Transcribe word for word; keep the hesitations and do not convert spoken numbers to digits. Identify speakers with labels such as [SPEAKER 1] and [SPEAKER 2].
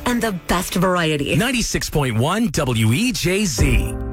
[SPEAKER 1] and the best variety.
[SPEAKER 2] ninety-six point one W E J Z.